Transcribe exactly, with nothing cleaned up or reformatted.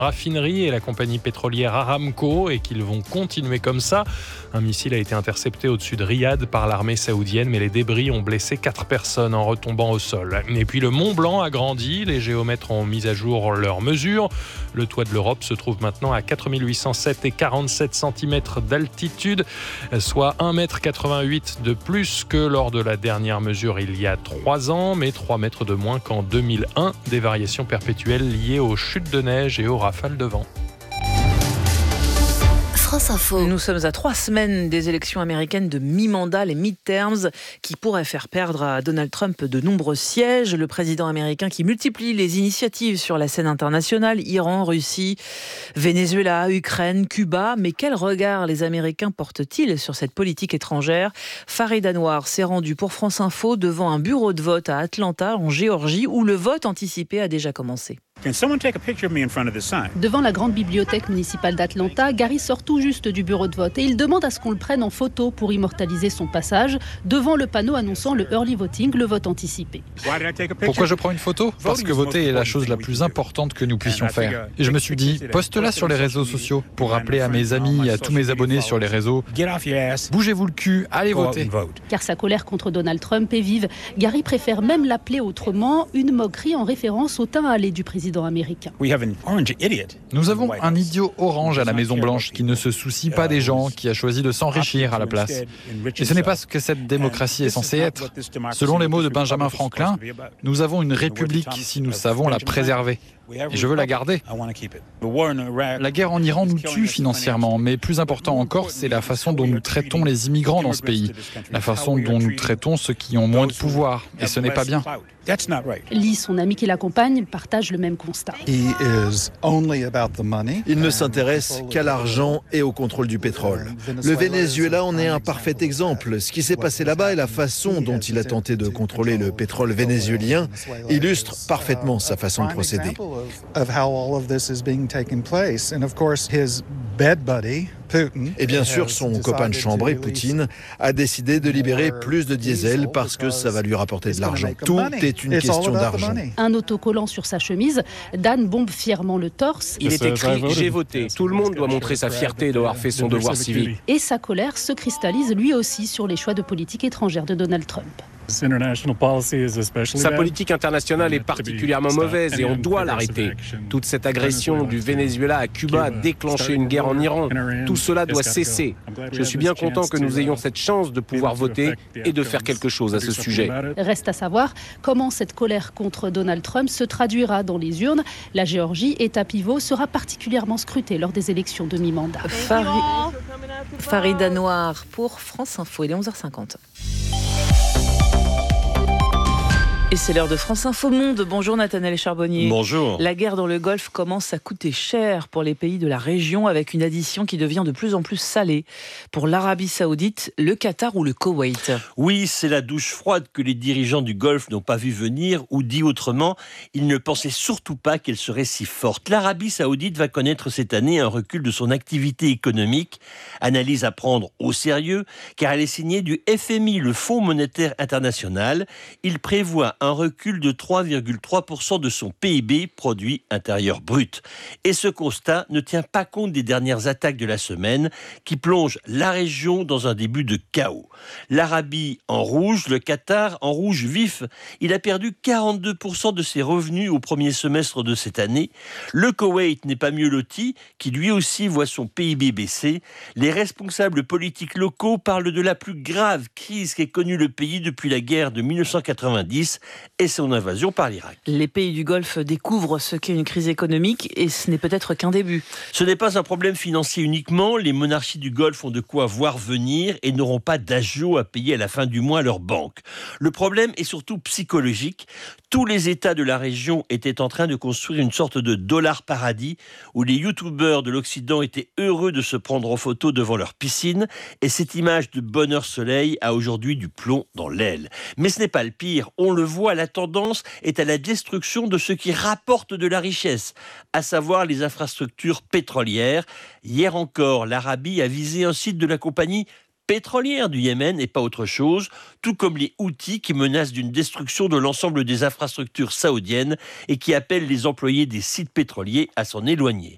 raffinerie et la compagnie pétrolière Aramco et qu'ils vont continuer comme ça. Un missile a été intercepté au-dessus de Riyad par l'armée saoudienne, mais les débris ont blessé quatre personnes en retombant au sol. Et puis le Mont Blanc a grandi, les géomètres ont mis à jour leurs mesures. Le toit de l'Europe se trouve maintenant à quatre mille huit cent sept et quarante-sept centimètres d'altitude, soit un mètre quatre-vingt-huit de plus que lors de la dernière mesure il y a trois ans, mais trois mètres de moins qu'en deux mille un. Des variations perpétuelles liées aux chutes de neige et aux rafales de vent. France Info. Nous sommes à trois semaines des élections américaines de mi-mandat, les midterms, qui pourraient faire perdre à Donald Trump de nombreux sièges. Le président américain qui multiplie les initiatives sur la scène internationale, Iran, Russie, Venezuela, Ukraine, Cuba. Mais quel regard les Américains portent-ils sur cette politique étrangère ? Farid Anwar s'est rendu pour France Info devant un bureau de vote à Atlanta, en Géorgie, où le vote anticipé a déjà commencé. Devant la grande bibliothèque municipale d'Atlanta, Gary sort tout juste du bureau de vote et il demande à ce qu'on le prenne en photo pour immortaliser son passage devant le panneau annonçant le early voting, le vote anticipé. Pourquoi je prends une photo ? Parce que voter est la chose la plus importante que nous puissions faire. Et je me suis dit, poste-la sur les réseaux sociaux pour rappeler à mes amis et à tous mes abonnés sur les réseaux, bougez-vous le cul, allez voter. Car sa colère contre Donald Trump est vive. Gary préfère même l'appeler autrement, une moquerie en référence au teint hâlé du président américain. Nous avons un idiot orange à la Maison-Blanche qui ne se soucie pas des gens, qui a choisi de s'enrichir à la place. Et ce n'est pas ce que cette démocratie est censée être. Selon les mots de Benjamin Franklin, nous avons une république si nous savons la préserver. Et je veux la garder. La guerre en Iran nous tue financièrement, mais plus important encore, c'est la façon dont nous traitons les immigrants dans ce pays, la façon dont nous traitons ceux qui ont moins de pouvoir, et ce n'est pas bien. Lee, son ami qui l'accompagne, partage le même constat. Il ne s'intéresse qu'à l'argent et au contrôle du pétrole. Le Venezuela en est un parfait exemple. Ce qui s'est passé là-bas et la façon dont il a tenté de contrôler le pétrole vénézuélien illustre parfaitement sa façon de procéder. Et bien sûr, son copain de chambrée, Poutine, a décidé de libérer plus de diesel parce que ça va lui rapporter de l'argent. Tout est une question d'argent. Un autocollant sur sa chemise, Dan bombe fièrement le torse. Il est écrit « J'ai voté ». Tout le monde doit montrer sa fierté d'avoir fait son devoir civique. Et sa colère se cristallise lui aussi sur les choix de politique étrangère de Donald Trump. Sa politique internationale est particulièrement mauvaise et on doit l'arrêter. Toute cette agression du Venezuela à Cuba a déclenché une guerre en Iran. Tout cela doit cesser. Je suis bien content que nous ayons cette chance de pouvoir voter et de faire quelque chose à ce sujet. Reste à savoir comment cette colère contre Donald Trump se traduira dans les urnes. La Géorgie, État pivot, sera particulièrement scrutée lors des élections de mi-mandat. Farid, Farid Anwar pour France Info, il est onze heures cinquante. Et c'est l'heure de France Info Monde. Bonjour Nathanaël Charbonnier. Bonjour. La guerre dans le Golfe commence à coûter cher pour les pays de la région, avec une addition qui devient de plus en plus salée pour l'Arabie Saoudite, le Qatar ou le Koweït. Oui, c'est la douche froide que les dirigeants du Golfe n'ont pas vu venir, ou dit autrement, ils ne pensaient surtout pas qu'elle serait si forte. L'Arabie Saoudite va connaître cette année un recul de son activité économique, analyse à prendre au sérieux, car elle est signée du F M I, le Fonds monétaire international. Il prévoit un recul de trois virgule trois pour cent de son P I B, produit intérieur brut. Et ce constat ne tient pas compte des dernières attaques de la semaine qui plongent la région dans un début de chaos. L'Arabie en rouge, le Qatar en rouge vif. Il a perdu quarante-deux pour cent de ses revenus au premier semestre de cette année. Le Koweït n'est pas mieux loti, qui lui aussi voit son P I B baisser. Les responsables politiques locaux parlent de la plus grave crise qu'ait connue le pays depuis la guerre de dix-neuf cent quatre-vingt-dix et son invasion par l'Irak. Les pays du Golfe découvrent ce qu'est une crise économique et ce n'est peut-être qu'un début. Ce n'est pas un problème financier uniquement. Les monarchies du Golfe ont de quoi voir venir et n'auront pas d'agio à payer à la fin du mois à leur banque. Le problème est surtout psychologique. Tous les États de la région étaient en train de construire une sorte de dollar paradis où les youtubeurs de l'Occident étaient heureux de se prendre en photo devant leur piscine, et cette image de bonheur soleil a aujourd'hui du plomb dans l'aile. Mais ce n'est pas le pire. On le voit, la tendance est à la destruction de ce qui rapporte de la richesse, à savoir les infrastructures pétrolières. Hier encore, l'Arabie a visé un site de la compagnie pétrolière du Yémen et pas autre chose, tout comme les Houthis qui menacent d'une destruction de l'ensemble des infrastructures saoudiennes et qui appellent les employés des sites pétroliers à s'en éloigner.